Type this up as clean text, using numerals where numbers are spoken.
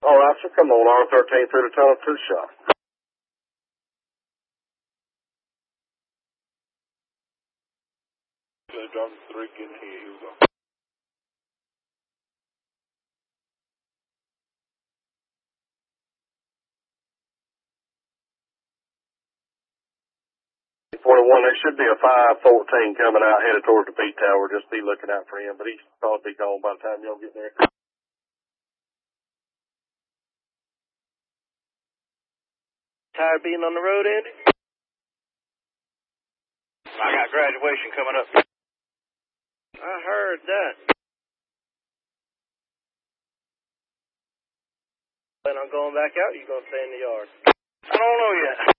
All right, so come on, R13 through the tunnel to the shop. Okay, drop the 3, get in here, here we go. There should be a 514 coming out headed towards the B tower. Just be looking out for him, but he's probably be gone by the time y'all get there. Tired being on the road, Andy? I got graduation coming up. I heard that. Plan on going back out, or you gonna stay in the yard? I don't know yet.